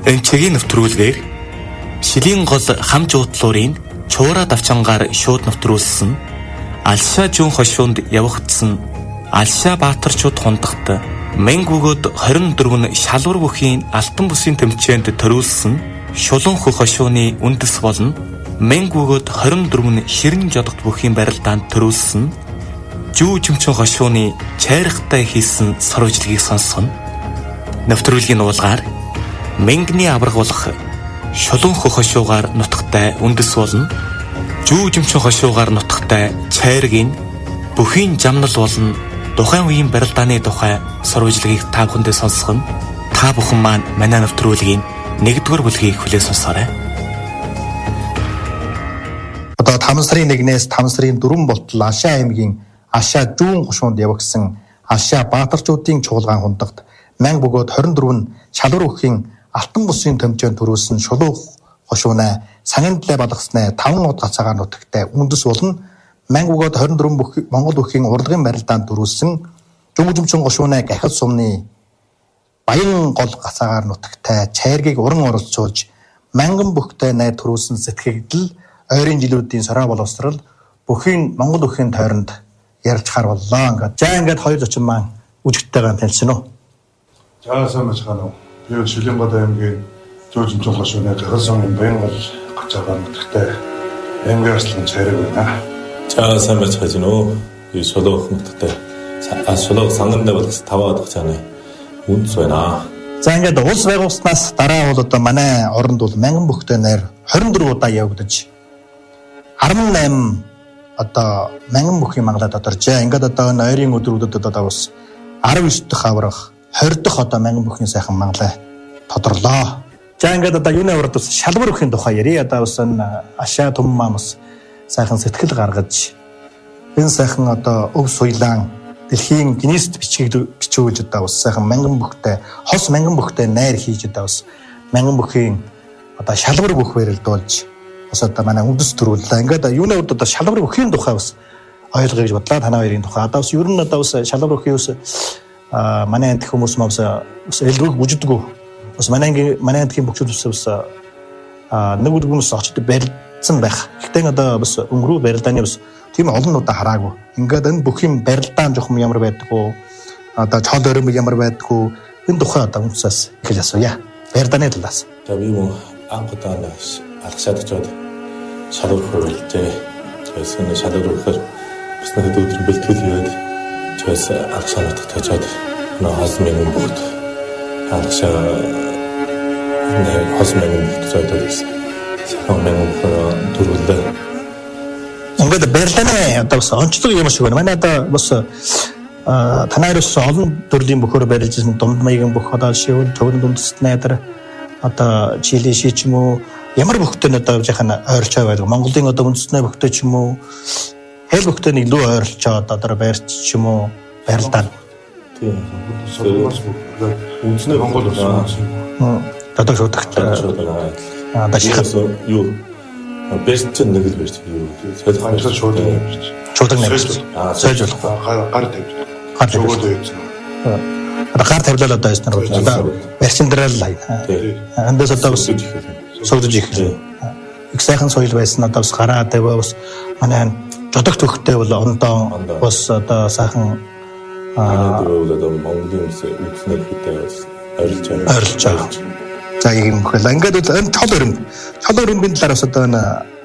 Энчгийн нэвтрүүлгээр шилийн гол хам жуудлуурын чуура давчангаар шууд нэвтрүүлсэн Алшаа жуун хошуунд явагдсан Алшаа Баатарчууд хундагт Мэнг бөгөөд 24 шалвар бүхийн алтан бүсийн тэмцээнд төрүүлсэн шулуун хөх хошууны үндэс болон Мэнг бөгөөд 24 ширэн жодогт бүхийн барилдаанд төрүүлсэн жүү жимчин хошууны чайрхтай хийсэн сорвжлгийг сонсгоно. Нэвтрүүлгийн уулгаар Мэнгний аврагуулах шулуун хөх хошуугаар нутагтай үндэс болон жүү жимчин хошуугаар нутагтай чайргийн бүхийн жамнал болон тухайн үеийн барилдааны тухай сорвжлгийг та бүхэндээ сонсгоно. Та бүхэн маань манай нэвтрүүлгийн 1-р бүлгийг хүлээн сонсоорой. Одоо 5 сарын 1-ээс 5 сарын 4 болтол Алшаа аймгийн Алшаа жуун хошуунд явагдсан Алшаа Баатарчуудын чуулган хундагт Мэнг бөгөөд 24 шалвар бүхийн алтан бүсийн тэмцээнд төрүүлсэн шулуун хошуунаа сангиндлаа балгаснаа 5 од гацаагаар нутагтай үндэс болон Мэнг бөгөөд 24 Монгол бүхийн урлагийн барилдаанд төрүүлсэн жүүжимчин хошуунаа гахал сумны баян гол гацаагаар нутагтай чайргийг уран оролцуулж Мэнгэн бүхтэй найр төрүүлсэн сэтгэгдэл ойрын жилүүдийн сороо боловсрал бүхийн Монгол бүхийн тойронд ярьж хар боллоо. Ингээд хоёр зочин маань үжигтэйгээ танилцсан уу? За сайн байна уу? Би Шүлэнгод аймгийн жүүжимчин хошууны гахал сумны баян гол гацаагаар нутагтай аймгийн арслан чайрыг байна. За сайн байна уу? Би шулуун нутагтай шулуун сангандаа болгос 5 дахь цааны үндэс байна. За ингээд улс байгуулснаас дараа бол одоо манай оронд бол Мэнгэн бүхтэй найр 24 удаа явагдаж 18 одоо Мэнгэн бүхийн мангалаад одоржээ. Ингээд одоо энэ ойрын өдрүүдэд одоо бас 19 дахь аврах 20 дахь одоо Мэнгэн бүхний сайхан мангалаа тодорлоо. За ингээд одоо юуны аврад бас шалвар бүхийн тухай ярий. Одоо бас энэ Алшаа түмэн маань бас сайхан сэтгэл гаргаж энэ сайхан одоо өв суйлаан дэлхийн гинест бичүүлж одоо бас сайхан Мэнгэн бүхтэй хос Мэнгэн бүхтэй найр хийж одоо бас Мэнгэн бүхийн одоо шалвар бүх барилдуулж бас одоо манай үндэс төрүүллээ. Ингээд юуны урд одоо шалвар бүхийн тухай бас ойлгоё гэж бодлоо. Танай хоёрын тухай. Одоо бас ер нь одоо бас шалвар бүхийн ус манай энд хүмүүс мавс элрүүг бүждэггүй. Бас манай эндхийн бүхчүүд бас нэг үгнээс очиж барилдсан байх. Гэхдээ одоо бас өнгөрөө барилдааны бас тийм олон удаа хараагүй. Ингээд энэ бүхийн барилдаан жоохон ямар байдггүй. Одоо чол өрөмөг ямар байдггүй. Энэ тухай одоо үнсээс ихэл асууя. Барилдааны талаас. За би мөн анхудаа алгашаад очоод шалвар хөрөлтэй. Тэгээс энэ шалвар хөрөхөр бас нэг өдөр бэлтгэл хийгээд тэгээс алгашаа нутагт очоод нөө хосмын бүгд алгашаа хосмын бүгд очоод байсан. Сахамын төрүүлээ. Ингээд барилдааны одоо бас онцлог юм шиг байна. Манай одоо бас танайрс олон төрлийн бөхөр барилжсэн дунд маягийн бүх одоо шивэл төвөнд үндэст найдар одоо чили шич юм уу ямар бөхтэй одоо яхана ойрч байдаг. Монголын одоо үндэстний бөхтэй ч юм уу хэл бөхтэй нэг лүү ойрлж чад одоо барьч ч юм уу барилдаан. Тийм. Үндэсний Монгол болсон. Одоо шуудагтай. Одоо шихээс юу бэрч нэг л бэрч юу солих шууд бэрч. Шуудаг нэмж. Сойж болох. Гар тавьж. Гар тавьж байсан. Одоо гар тавьлал одоо яснаар одоо барьчин дээр л хайна. Эндээс одоо бас согдож ихлээ. Их сайхан соёл байсан одоо бас гараа тавиа бас манай жодогт хөхтэй бол ондоо бас одоо сайхан одоо Монголын үснэг хөтэй ойрлж байгаа. За ийм хөл ингээд энэ чол өрөмгийн талаар бас одоо энэ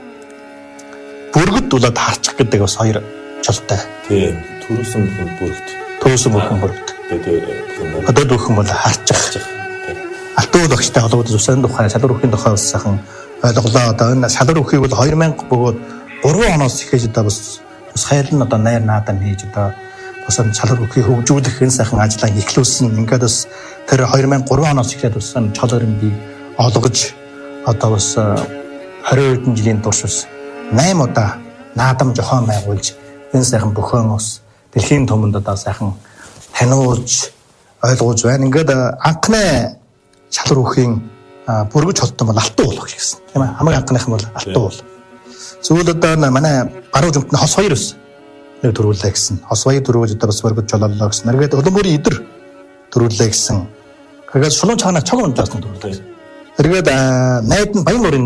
бүргэд болоод харчих гэдэг бас хоёр чолтой. Тийм. Төрөсөн бүргэд. Төрөсөн бүргэд. Одоо дөхөн бол харчих. Алтан багштай холбоотой зүсэн тухай шалвар бүхийн тухай бас сайхан ойлголоо. Одоо энэ шалвар бүхийг бол 2000 бөгөөд 3 оноос эхэж одоо бас хайрлан одоо найр наадам хийж одоо бас шалвар бүхийг хөгжүүлэх энэ сайхан ажлаа эхлүүлсэн. Ингээд бас тэр 2003 оноос эхлээд бас чол өрөмгийг олгож одоо бас 20 хэдэн жилийн турш бас 8 удаа наадам зохион байгуулж энэ сайхан бөхөн ус дэлхийн түмэнд одоо сайхан таниулж ойлгуулж байна. Ингээд анхны шалвар бүхийн бүргэж холтон бол алтан уул гэсэн. Тийм ээ. Хамгийн анхныхан бол алтан уул. Зөвхөн одоо манай гаруй зүмтний хос хоёр ус нэг төрүүлээ гэсэн. Хос хоёр төрүүлж одоо бас бүргэж жолоолоо гэсэн. Наргээд хөлбөмбөрийн идэр төрүүлээ гэсэн. Гэхдээ шулуун чанаа чог унжаас нь төрүүлээ. Эргээд найдан Баян нуурын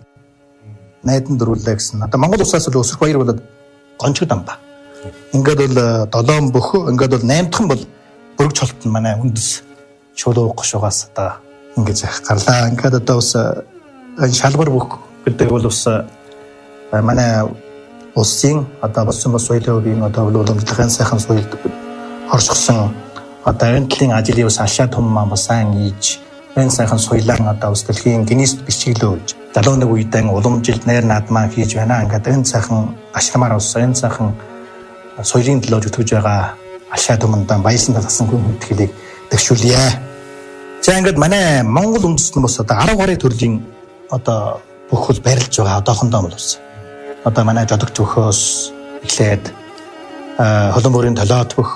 найдан дөрвөлээ гэсэн. Одоо Монгол улсаас л өсөх баяр болоод гончиг дам ба. Ингээд бол 7 бөх, ингээд бол 8 дахь нь бол бүрэг чолтон манай үндэс шулуу гошоогоос одоо ингэж гарлаа. Ингээд одоо бас шалбар бүх гэдэг бол бас манай улсын одоо болсон соёлын одоо уламжлалын сайхан соёлд оршихсон одоо энэ төрлийн ажлын ус ашаа том маань сайн ийж энэ сайхан соёлын одоо ус дэлхийн гинест бичиглүүлж 71 үедээ уламжилт найр наадмаа хийж байна. Ингээд энэ сайхан ашрамаар ус энэ сайхан соёлын төлөө зүтгэж байгаа ашаа томдоо баясан татсан хүн хөтгэлийг дэвшүүлье. За ингээд манай Монгол үндэстэн бас одоо 10 гаруй төрлийн одоо бүхэл барилж байгаа одоохондоо бол ус. Одоо манай жодогч өхөөс эхлээд холбоорын толоод бүх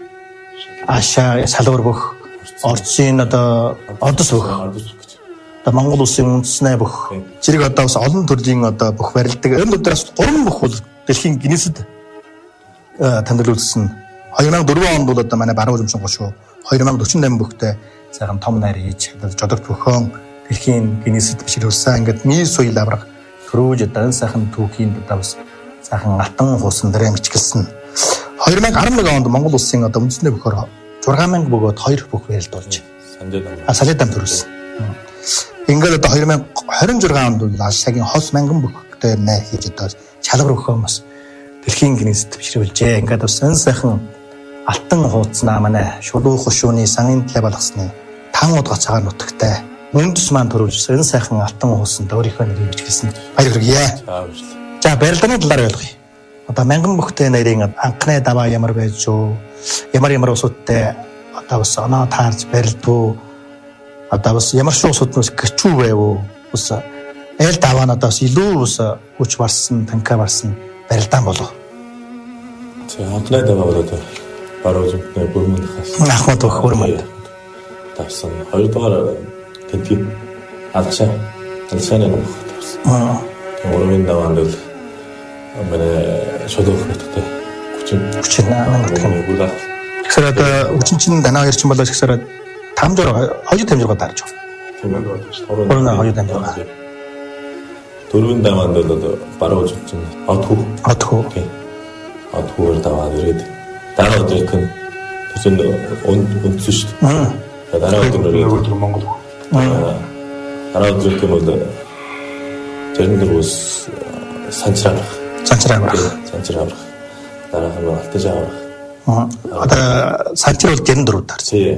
ашаа салвар бүх орцын одоо одос бүх одоо Монгол улсын үндэснээ бүх зэрэг одоо бас олон төрлийн одоо бүх барилдаг. Энэ өдрөөс 3 бүх бол дэлхийн гинесэд тэмдэглүүлсэн. 2004 онд бол одоо манай баруун уламжлалын гошуу 2048 бүхтэй сайхан том найр хийж жодогч өхөн дэлхийн гинесэд бишрүүлсэн. Ингээд нийт соёл авраг төрөөж одоо энэ сайхан түүхийн одоо бас сайхан алтан хуусан дээр мичгэлсэн. 2011 онд Монгол улсын одоо үндэсний бөхөр 6000 бөгөөд 2 бүх барилдуулж салидам төрүүлсэн. Ингээд одоо 2026 онд бол Ашаагийн хос мянган бүхтэй нэ хийж одоо шалгар өхөн бас дэлхийн гинесэд бишрүүлжээ. Ингээд бас энэ сайхан алтан хууцнаа манай шулуу хошууны сангийн талаа болгосны 5 удаа цагаан нутагтай үндэс маань төрүүлсэн энэ сайхан алтан хуусанд өөрийнхөө нэрийг бичгэлсэн. Баяр хүргэе. За барилдааны талаар ойлгоё. Одоо мянган бүхтэй нарийн анхны даваа ямар байж юу? Ямар усуудтай одоо бас оноо таарж барилдвуу? Одоо бас ямар шиг усууднаас гэрчүү байв уу? Бас ээл даваа надаас бас илүү бас хүч барсан, танка барсан барилдаан болов. За анхны даваа бол одоо баруун зүгтний бүрмөнд хас. Ахмад бүх бүрмөнд тавсан. Хоёрдугаар гэдэг алшааны нөх тавсан. Урмын даваанд бол манай шулуух нутагтай 38 нутаг. Тэгэхээр одоо хүчин данаа хоёр ч болоо гэхээр 2 тамжиргаа дарж байна. Тийм ээ. 2 тамжиргаа. Дөрвөн даваанд бол одоо баруун зүгт одхуу. Тийм. Одхуугаар даваад ирээд дараа өдрийнх нь төсөн үндсэн шүү дээ. Дараа өдөр Монгол. Дараа өдрийнх нь бол тэрнээс санчраа аврах. Дараах нь алтаж аврах. Одоо санчир бол 64 таар. Тий.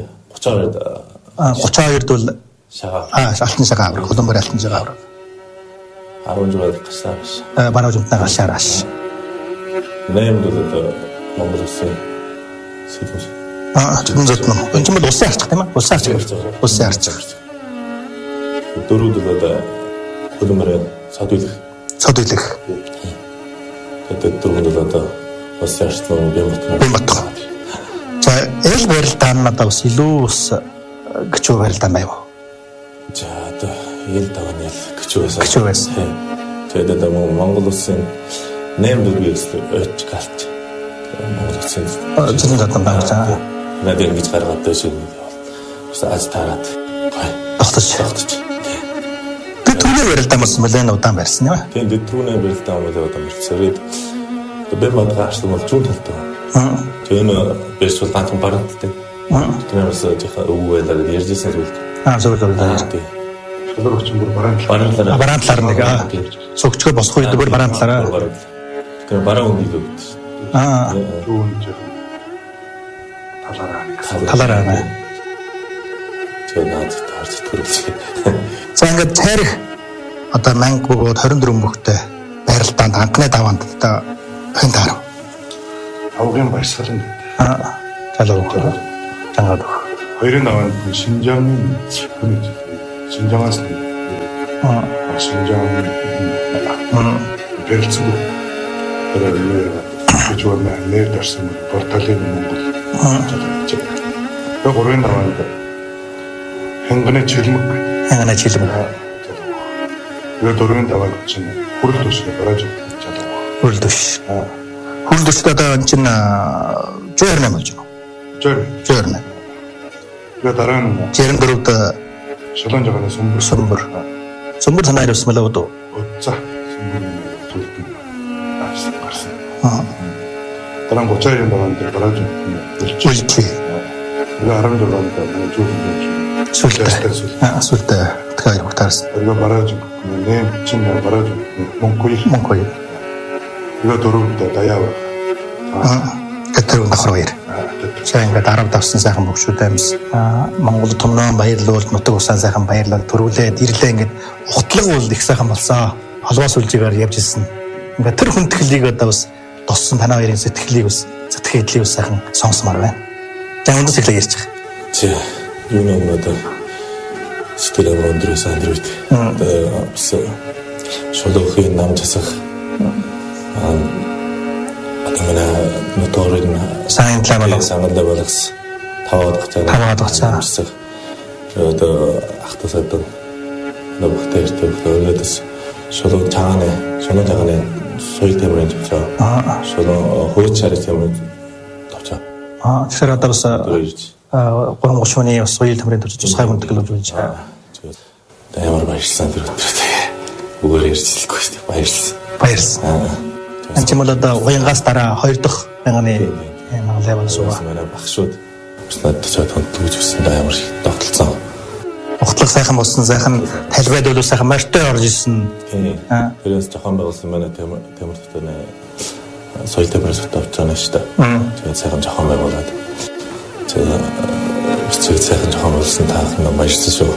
32-д бол шагаа. Алтан шагаа аврах. Холбоор алтан шагаа аврах. 16-д гашааш. Баруун зүгтний гашаарааш. 8-д бол Монгол улсын сэтгүүл. Зөвхөн зөтнө. Энэ ч бол улсын арчих тийм ээ. Улсын арчих. 4-д бол одоо холбоор содүйлэх. Тэгээд 4-д бол одоо улсын арчлан Бямбат. За эл барилдаан надад бас илүү бас гिचүү барилдаан байв. За одоо эл давааны гिचүү байсан. Тэгээд одоо Монгол улсын 8 дөрвөөс ойч галч. Монгол улсын зөвхөн зодон байгаа. Надад ингэж гаргаад дэшиг нэг бол. Бас аз таарад. Тогтож. Түрүүний барилдаан бас нэлээд удаан барьсан юм аа. Тийм түрүүний барилдаан бол удаан барьсан. Бэмбат гaaшлан бол зүүн талтай. Тэр нь бэрс бол ганцхан баруунтай. Тэрнээс жоохон өвөө байлаа ярьжсэн зүйл. Зөвлөл байлаа. Шулуур хүчин бүр баруун талаар нэг цогцгоо босох үед бүр баруун талаараа. Тэр баруун үед үү. Зүүн талаараа. Тэр наад таарч төрүүлсэн. За ингээд тарих одоо манг бөгөөд 24 бүхтэй барилдаанд анхны даваанд одоо хэн таарав. авгын баясгалан гэдэг. Залуу. Тангаад. Хоёрын даваанд Шинжааны Шинжаанаас Шинжааны бэлцэг гэж байна. Нэр дарсан порталын Монгол. Тэгээ гурван даваанд Хэнганы чилмэг. Тэгээ дөрвөн даваанд чинь хүрэл төсөө бараж чадсан. Хүрэл төс. Хүрэл төс одоо энэ чинь жирнэ болж байна. Жирнэ. Тэгээ дараа нь 64-д шалан жагааны сүмбэр. Сүмбэр танаар усмал уу? За сүмбэр төлтөн гарсан. Дараа 30-ын даваанд бараж үлдлээ. Тэгээ 16-нд манай зүйлээ сүлдээ тэгэхээр хутаарсан. Тэгээ бараж нэм чин бараж Монкой. Тэгээ дөрөвд даяав. Тэр нөхөр хоёр. Сайн ингээд 10 давсан сайхан бөхшүүд амьс. Монгол томноон баярлуул нутаг усаа сайхан баярлал төрүүлээд ирлээ ингээд ухтлаг бол их сайхан болсон. Холбоос үлжигээр явж ирсэн. Ингээд тэр хүндэтгэлийг одоо бас тоссон танаа хоёрын сэтгэлийг бас сэтгэл хөдлөлийг сайхан сонсомоор байна. За өнөөдөр сэтгэлээ ярьж байгаа. Чи юу нэг одоо сэтгэл өндрөөс андрууд. Бас шулуухын нам засах. Атамана моторын сайн талаас таваад гацаа. Одоо ахтасаад нөхдөөртэй өөрөөс шулуу чагааны соёл тэмрэн тавчаа. Шулуу хөөцөр тэмрэн тавчаа. Тэгэхээр одоо бас 330-ны соёл тэмрэн тавч тусгай хүндэтгэл болж байна. Ямар баярлсан тэр өдрөө. Үгээр ярьцлахгүй шүү дээ. Баярлсан. Анчимол одоо уянгаас дараа 2 дахь мянганы левел суугаа. Манай багшууд надад цаад төгж өссөн да ямар тогтолцоо. Ухтлах сайхан болсон сайхан талбайд бол сайхан морьтой орж ирсэн. Тэрээс жоохон байгуулсан манай Тэмэртэй соёл тэмрээс тавьчихсан шүү дээ. Тэгээд сайхан жоохон байгуулад. Тэгээд сайхан жоохон болсон таахна баярлсан шүү.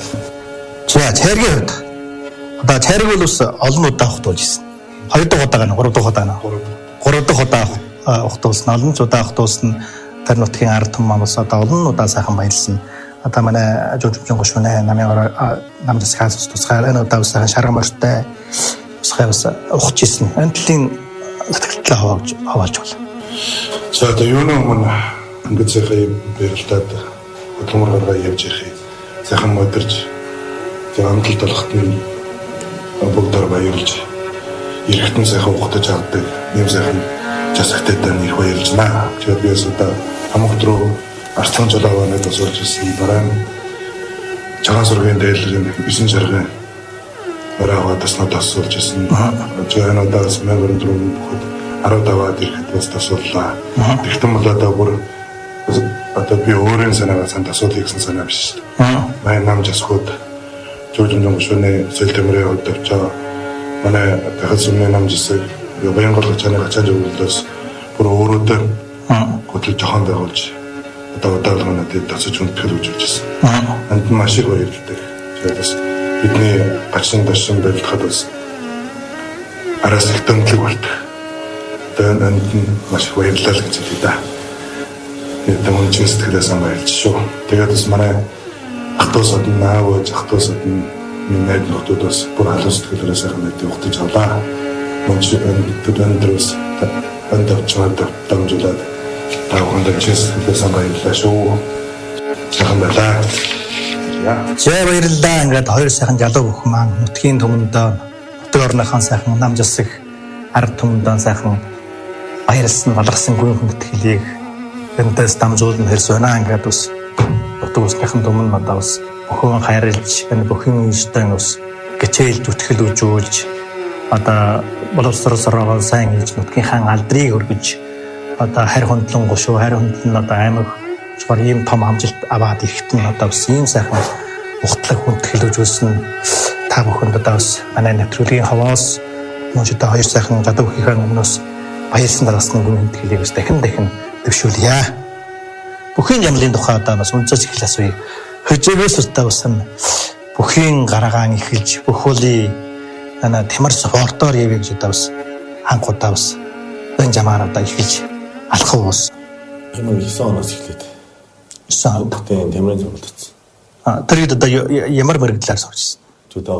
За цайргийн хувьд одоо цайрг бол ус олон удаа ухтуулж ирсэн. 2 дахь удаа гэнэ 3 дахь удаа гэнэ 3 дахь удаа ухтуулсан олон удаа ухтуулсан тэр нутгийн ард түмэн маань одоо олон удаа сайхан баярлсан. Одоо манай жижигхэн гошууны намын нам засгаас тусгай энэ удаа сайхан шарган морьтой тусгай бас ухаж ирсэн. Антлын сэтгэлдээ хаваалж байна. За одоо юу нэг өмнө ингээд сайхан бэрэлтад хөдөлмөр гаргаа явж ирэх. Сайхан модерж амталт толгот нь бүгдээр баярлж ирэхтэн сайхан ухтаж авдаг нэм сайхан жасагтай тань их баярлж байна. Тэгээд би одоо хамаг руу арслан жолоовоонод сурч ирсэн дараа нь цагаан сургуулийн дээлрийн 9 жаргын оройгоо таснууд асуулж ирсэн. Тэгээд надаас мэгэр рүү бүхэд 10 даваад ирэхэд бас тасууллаа. Тэгтэн бол одоо бүр одоо би өөрийн санаагаар санд асуулыг гэсэн санаа биш шүү дээ. Манай нам жасгууд жижигхэн гошууны соёл тэмрээ удавчаа манай дахиад сүмний нам жасаг Баянгол чанаа гачаан зөвлөлөөс бүр өөрөөдөө хөдөл жохон байгуулж одоо удаалгана дээр тасаж хүндэтгэл үзүүлжсэн. Энд маш их баярлалтай. Тэгээд бас бидний гачсан дашин барилдахад бас араас их дэмжлэг болдог. Тэгээд энд маш их баярлалаа гэж хэлээ да. Тэгээд мөн чинь сэтгэлээс баярлж шүү. Тэгээд бас манай ахтуусад наавж ахтуусад минь найд нөхдүүд бас бүр халуун сэтгэлээрээ сайхан мэдээ ухтаж авлаа. Өнөөдрөөс энд авчмаар дамжуулаад тавханд чэсгэлээс баярлалаа шүү. Сайхан байлаа. За баярлалаа. Ингээд хоёр сайхан залуу бүхэн маань нутгийн түмэндээ нутаг орныхон сайхан нам жасаг ард түмэндээ сайхан баярлсан баларсан гүн хүндэтгэлийг эндээс дамжуулна хэрс байна. Ингээд бас нутаг усныхан түмэн надад бас бүхэн хайрлж энэ бүхэн инстан ус гिचээлж үтгэл үзүүлж одоо боловсролсороо сайн хийж нутгийнхаа алдрыг өргөж одоо харь хөндлөн гошуу харь хөндлөн одоо аймаг чухал ийм том амжилт аваад ирэхэд нь одоо бас ийм сайхан ухтлаг хүндэтгэл үзүүлсэн та бүхэнд одоо бас манай нэвтрүүлгийн хаваас мөн ч одоо хоёр сайхан гадаа бүхийнхээ өмнөөс баярлсан дараасны гүн хүндэтгэлийг бас дахин дэвшүүлье. Бүхэн ямлын тухай одоо бас үнцөж их асууя. Хөжөөгөөс удаа бас бүхийн гарагаан эхэлж бүхөлийн ана тэмэр спортоор явъя гэж одоо бас анхудаа бас энэ жамаар одоо эхэлж алхав ус. Ямар 9 оноос эхлээд. 9 он. Тэмрэн зөвлөсөн. Тэр хэд одоо ямар мэрэгдлээр сурч ирсэн?